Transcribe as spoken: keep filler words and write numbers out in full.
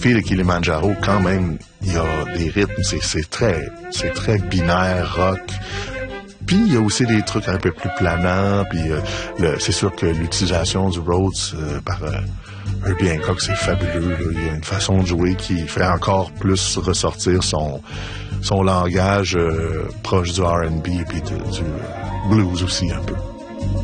défi de Kilimanjaro, quand même, il y a des rythmes, c'est, c'est très, c'est très binaire, rock. Puis il y a aussi des trucs un peu plus planants, puis euh, le, c'est sûr que l'utilisation du Rhodes euh, par euh, Herbie Hancock, c'est fabuleux. Là. Il y a une façon de jouer qui fait encore plus ressortir son, son langage euh, proche du R and B puis de, du blues aussi un peu.